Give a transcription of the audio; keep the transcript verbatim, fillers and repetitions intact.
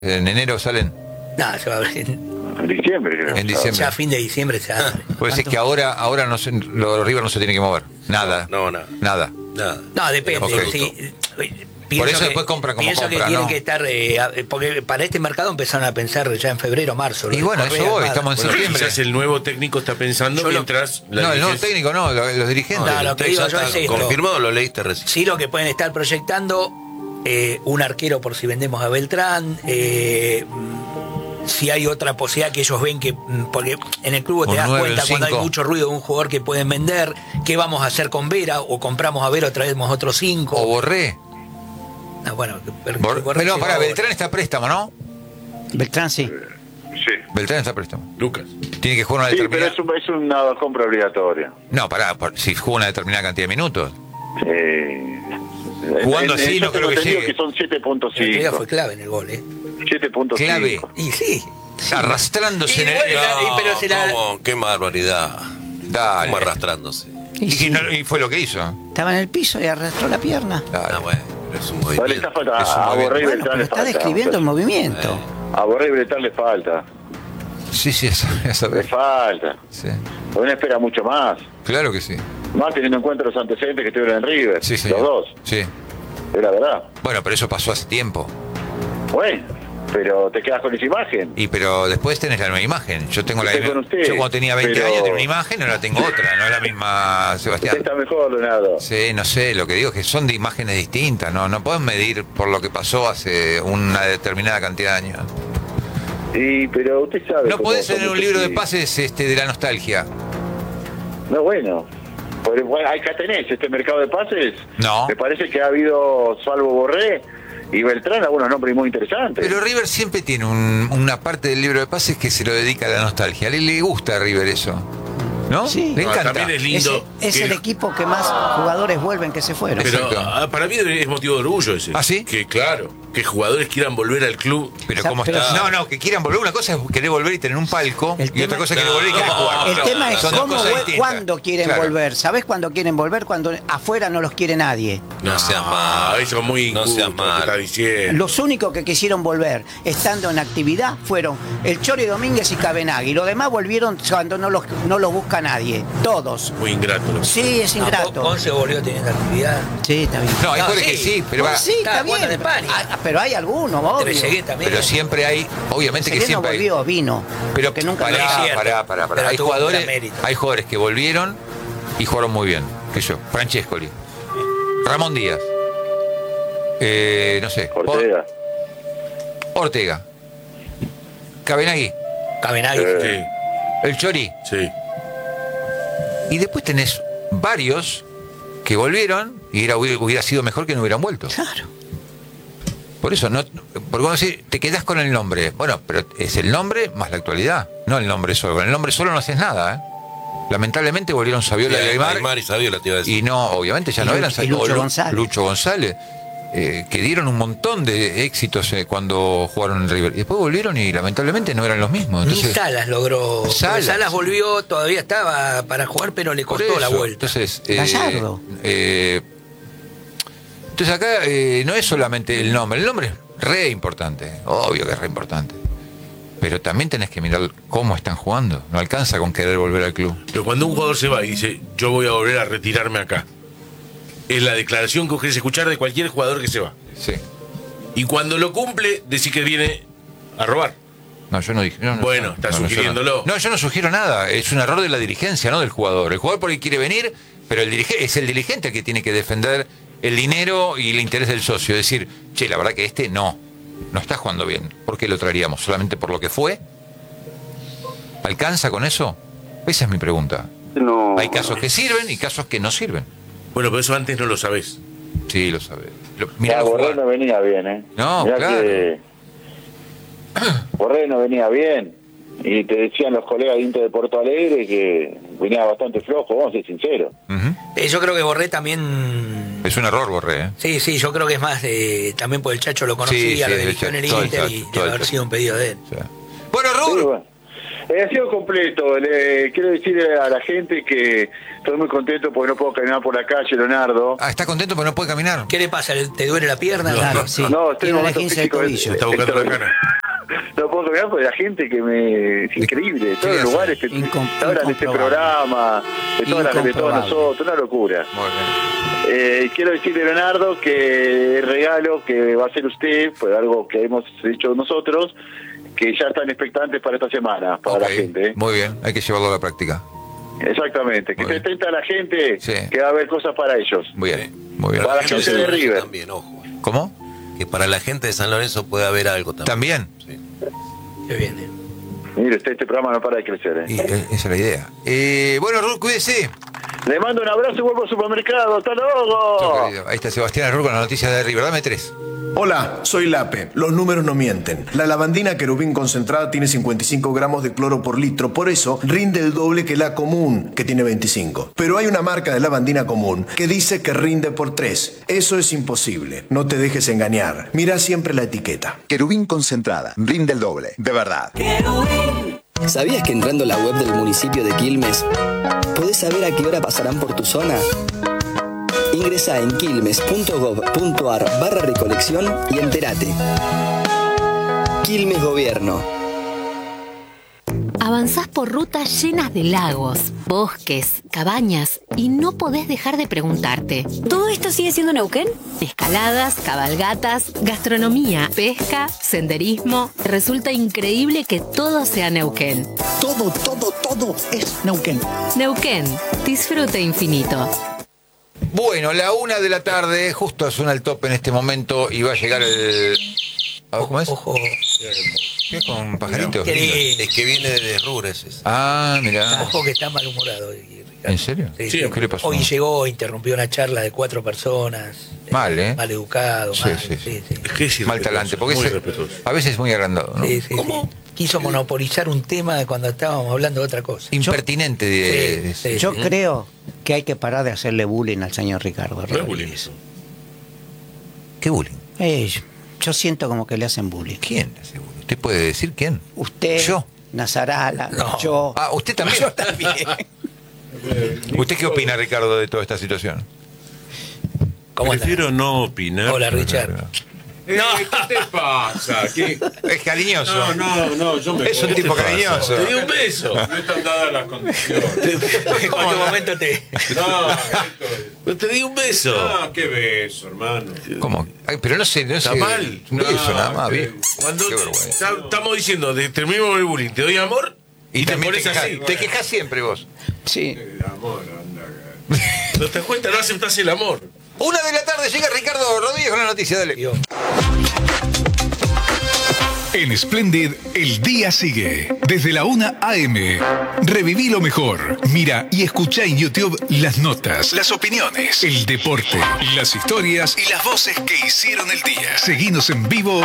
¿En enero salen? No, se va a abrir. En diciembre, creo. En diciembre. Ya a fin de diciembre se abre. Puede ser que ahora, ahora no se, los River no se tiene que mover. Nada. No, nada. Nada. Nada. No, depende. Ok. Sí. Por eso que, después compra como pienso compra, que tienen ¿no? que estar, eh, porque para este mercado empezaron a pensar ya en febrero, marzo. Y bueno, eso voy, estamos en Bueno, septiembre. quizás el nuevo técnico está pensando Yo lo- mientras... la No, el nuevo dirigencia- técnico no, lo- los dirigentes. No, lo que digo yo es esto. ¿Confirmado o lo leíste recién? Sí, lo que pueden estar proyectando, eh, un arquero por si vendemos a Beltrán, eh, si hay otra posibilidad que ellos ven que, porque en el club te Un das nueve, cuenta un cuando hay cinco. mucho ruido de un jugador que pueden vender, qué vamos a hacer con Vera, o compramos a Vera o traemos otros cinco. O Borré. No, bueno, pero, Bor- Borré Pero llegó para, ahora. Beltrán está a préstamo, ¿no? Beltrán sí. Sí. Beltrán está a préstamo. Lucas. Tiene que jugar una Sí, pero determinada... es, un- es una compra obligatoria. No, pará, por- si juega una determinada cantidad de minutos. Eh, Jugando en- así, en- no yo creo tengo que entendido llegue. que son siete punto El otro día cinco. fue clave en el gol, ¿eh? siete punto cinco. Clave. Y sí. Arrastrándose Y en el... bueno, No, y pero se la- ¿Cómo? Qué barbaridad. dale. Como arrastrándose. Y Y, sí. no- y fue lo que hizo. Estaba en el piso y arrastró la pierna. Dale. Ah, bueno, pero es un No, le movimiento. está falta, Es un a movimiento. Borré y Bueno, Beltrán pero le está falta. describiendo el movimiento. A Borré y Beltrán le falta. Sí, sí, eso, eso. Le falta. Sí. Uno espera mucho más. Claro que sí. Más teniendo en cuenta los antecedentes que estuvieron en River. Sí, señor. Los dos. Sí. Es la verdad. Bueno, pero eso pasó hace tiempo. Bueno, pero te quedas con esa imagen. Y pero después tenés la nueva imagen. Yo tengo la Estoy con usted, Yo cuando tenía veinte pero- años tenía una imagen, ahora tengo otra, no es la misma, Usted Sebastián. está mejor, Leonardo. Sí, no sé, lo que digo es que son de imágenes distintas, no no pueden medir por lo que pasó hace una determinada cantidad de años. Sí, pero usted sabe. No cómo podés son tener un muchos libro de chicos. pases este de la nostalgia. No, bueno. Pero, bueno, hay que tenés este mercado de pases. No. Me parece que ha habido, salvo Borré y Beltrán, algunos nombres muy interesantes. Pero River siempre tiene un- una parte del libro de pases que se lo dedica a la nostalgia. Le, le gusta a River eso. ¿No? Sí. Le No, encanta. también es Es, lindo. es que- el equipo que más jugadores vuelven que se fueron. Pero Exacto. ah, para mí es motivo de orgullo ese. ¿Ah, sí? Que claro, que jugadores quieran volver al club. Pero O sea, cómo pero- está. No, no, que quieran volver. Una cosa es querer volver y tener un palco. El Y tema- otra cosa es querer No, volver y querer jugar. El No, tema es son dos cómo, cosas vuel- distintas. cuándo quieren Claro. volver. ¿Sabés cuándo quieren volver? Cuando afuera no los quiere nadie. No seas mal. Eso es muy No injusto seas lo que mal. está diciendo. Los únicos que quisieron volver estando en actividad fueron el Chori Domínguez y Cabenagui. Los demás volvieron cuando no los, no los busca nadie. Todos. Muy ingrato. lo que- Sí, es No, ingrato. Ponce volvió teniendo actividad. Sí, está bien. No, hay No, jugadores sí. que sí, pero, va- sí, está Cada bien. cuatro de España. Ah, pero hay algunos, obvio. Trezeguet también. pero siempre hay, obviamente que Trezeguet no siempre hay. volvió, vino. Pero que nunca pará, Es cierto, pará, pará, pará. pero Hay tuvo un jugadores, gran mérito. hay jugadores que volvieron y jugaron muy bien. Que yo, Francescoli, Ramón Díaz, eh, no sé, Ortega. Ortega, Cabenagui, Cabenagui. Eh. el Chori. Sí. Y después tenés varios que volvieron y era, hubiera sido mejor que no hubieran vuelto. Claro. Por eso, no, porque vos decís, te quedás con el nombre. Bueno, pero es el nombre más la actualidad, no el nombre solo. Con el nombre solo no haces nada, ¿eh? Lamentablemente volvieron Saviola y Aymar. Aymar y Saviola te iba a decir. Y no, obviamente ya Y no Lucho- eran y Saviola, Lucho o Lu- González. Lucho González, eh, que dieron un montón de éxitos eh, cuando jugaron en River. Y después volvieron y lamentablemente no eran los mismos. Ni Entonces, Salas logró. Salas. Salas, volvió, todavía estaba para jugar, pero le por costó la eso, vuelta. Entonces, eh, Gallardo. eh, entonces acá eh, no es solamente el nombre, el nombre es re importante, obvio que es re importante. Pero también tenés que mirar cómo están jugando. No alcanza con querer volver al club. Pero cuando un jugador se va y dice, yo voy a volver a retirarme acá, es la declaración que vos querés escuchar de cualquier jugador que se va. Sí. Y cuando lo cumple, decís que viene a robar. No, yo no dije. no, no, Bueno, no, está no, no, yo sugiriéndolo. No. No, yo no sugiero nada. Es un error de la dirigencia, no del jugador. El jugador por ahí quiere venir, pero el dirige, es el dirigente el que tiene que defender el dinero y el interés del socio. Decir, che, la verdad que este no, no está jugando bien. ¿Por qué lo traeríamos? ¿Solamente por lo que fue? ¿Alcanza con eso? Esa es mi pregunta. No. Hay casos que sirven y casos que no sirven. Bueno, pero eso antes no lo sabés. Sí, lo sabes. Lo- Mira, Mirá Borré jugar. no venía bien, ¿eh? No, Mirá claro. que Borré no venía bien. Y te decían los colegas de Inter de Porto Alegre que venía bastante flojo, vamos a ser sinceros. Ujú. Eh, yo creo que Borré también. Es un error, Borré. ¿eh? Sí, sí, yo creo que es más de. También por el Chacho lo conocía, Sí, sí, lo el dirigió en el Chacho, todo el Inter Chacho, y todo debe el haber Chacho. sido un pedido de él. O sea. Bueno, Sí, Raúl, bueno. Eh, ha sido completo. Le quiero decir a la gente que estoy muy contento porque no puedo caminar por la calle, Leonardo. Ah, ¿está contento porque no puede caminar? ¿Qué le pasa? ¿Te duele la pierna? Claro, sí. No, estoy en Tiene un la momento quince del físico. tobillo. Está buscando la cara. No puedo caminar porque la gente que me... Es increíble. De todos los lugares que Incom- hablan de este incomprobable. programa, de toda la de todos Incomprobable. nosotros, una locura. Muy bien. Eh, quiero decirle, Leonardo, que el regalo que va a hacer usted fue algo que hemos hecho nosotros, que ya están expectantes para esta semana, para Ok, la gente. ¿eh? muy bien, hay que llevarlo a la práctica. Exactamente, que Muy esté bien. atenta a la gente, Sí. que va a haber cosas para ellos. Muy bien, muy bien. Para la Eso gente de es River. también, ojo. ¿Cómo? Que para la gente de San Lorenzo puede haber algo también. ¿También? Sí. Qué bien. eh. Mire, usted, este programa no para de crecer. ¿eh? Y, eh, esa es la idea. Eh, bueno, Ruth, cuídese. Le mando un abrazo y vuelvo al supermercado. ¡Hasta Chau, luego! querido. Ahí está Sebastián Arrur con la noticia de River. Dame tres. Hola, soy Lape. Los números no mienten. La lavandina querubín concentrada tiene cincuenta y cinco gramos de cloro por litro, por eso rinde el doble que la común, que tiene veinticinco. Pero hay una marca de lavandina común que dice que rinde por tres. Eso es imposible. No te dejes engañar. Mira siempre la etiqueta. Querubín concentrada, rinde el doble, de verdad. ¿Sabías que entrando a la web del municipio de Quilmes podés saber a qué hora pasarán por tu zona? Ingresa en quilmes.gov.ar barra recolección y entérate. Quilmes Gobierno. Avanzás por rutas llenas de lagos, bosques, cabañas y no podés dejar de preguntarte. ¿Todo esto sigue siendo Neuquén? Escaladas, cabalgatas, gastronomía, pesca, senderismo. Resulta increíble que todo sea Neuquén. Todo, todo, todo es Neuquén. Neuquén, disfrute infinito. Bueno, la una de la tarde, justo suena el tope en este momento y va a llegar el... A ver, ¿cómo es? Ojo. ¿Qué es con pajaritos? Qué lindo. Es que viene de Rures ese. Ah, mira. Ojo que está malhumorado hoy, Ricardo. ¿En serio? Sí, Sí, ¿qué le pasó? Hoy llegó, interrumpió una charla de cuatro personas. Mal, ¿eh? Mal educado, Sí, mal. sí. Sí, sí. Es que es Mal irrespetuoso, talante, porque muy es- irrespetuoso. a veces es muy agrandado, ¿no? Sí, sí, ¿Cómo? sí. Quiso monopolizar un tema cuando estábamos hablando de otra cosa. Impertinente de... Sí, sí. Yo creo que hay que parar de hacerle bullying al señor Ricardo No es Rodríguez. bullying eso. ¿Qué bullying? Eh, yo- yo siento como que le hacen bullying. ¿Quién hace bullying? ¿Usted puede decir quién? Usted, Yo. Nazarala, No. yo. Ah, ¿usted también? Yo también. ¿Usted qué opina, Ricardo, de toda esta situación? ¿Cómo anda? Prefiero no opinar. Hola, Richard. Eh, ¿Qué te pasa? ¿Qué? Es cariñoso. No, no, no, yo me Es un ¿Qué tipo te pasa? cariñoso. Te di un beso. No están dadas las condiciones. En cualquier momento te. No, esto- te di un beso. Ah, qué beso, hermano. ¿Cómo? Ay, pero no sé, no Está sé. mal. No hizo nada más, que- viejo. Cuando Qué te- vergüenza. está- estamos diciendo, de, terminemos el bullying, te doy amor y, te también pones quejas, así. Te quejas siempre vos. Sí. El amor, anda. ¿No te das cuenta? No aceptás el amor. Una de la tarde llega Ricardo Rodríguez con la noticia. Dale. Digo, En Splendid, el día sigue. Desde la una a eme. Reviví lo mejor. Mira y escucha en YouTube las notas, las opiniones, el deporte, las historias y las voces que hicieron el día. Seguinos en vivo